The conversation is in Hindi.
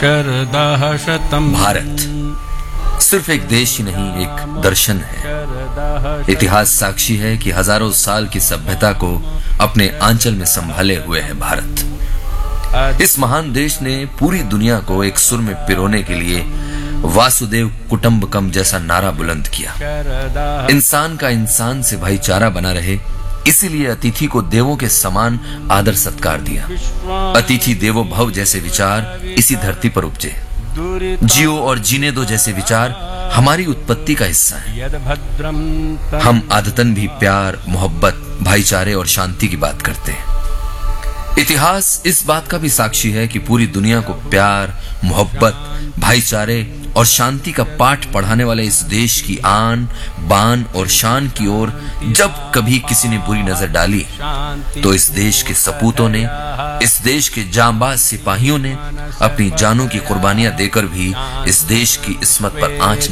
शरदः शतम्। भारत सिर्फ एक देश ही नहीं, एक दर्शन है। इतिहास साक्षी है कि हजारों साल की सभ्यता को अपने आंचल में संभाले हुए है भारत। इस महान देश ने पूरी दुनिया को एक सुर में पिरोने के लिए वासुदेव कुटुंबकम जैसा नारा बुलंद किया। इंसान का इंसान से भाईचारा बना रहे, इसीलिए अतिथि को देवों के समान आदर सत्कार दिया। अतिथि देवो भव जैसे विचार इसी धरती पर उपजे। जियो और जीने दो जैसे विचार हमारी उत्पत्ति का हिस्सा है। हम आदतन भी प्यार, मोहब्बत, भाईचारे और शांति की बात करते हैं। इतिहास इस बात का भी साक्षी है कि पूरी दुनिया को प्यार, मोहब्बत, भाईचारे और शांति का पाठ पढ़ाने वाले इस देश की आन, बान और शान की ओर जब कभी किसी ने बुरी नजर डाली तो इस देश के सपूतों ने, इस देश के जांबाज सिपाहियों ने अपनी जानों की कुर्बानियां देकर भी इस देश की इस्मत पर आंच